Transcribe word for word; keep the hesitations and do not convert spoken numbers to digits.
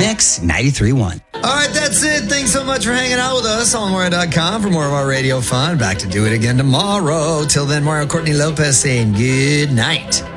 Mix ninety-three point one. All right, that's it. Thanks so much for hanging out with us on Mario dot com for more of our radio fun. Back to do it again tomorrow. Till then, Mario Courtney Lopez saying good night.